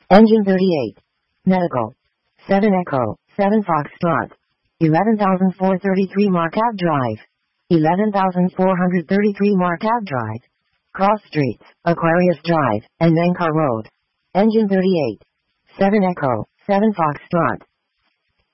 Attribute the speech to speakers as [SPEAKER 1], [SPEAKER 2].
[SPEAKER 1] Engine 38. Medical. 7 Echo, 7 Foxtrot. 11,433 Marquette Drive. 11,433 Marquette Drive. Cross Streets, Aquarius Drive, and Nankar Road. Engine 38. 7 Echo, 7 Foxtrot.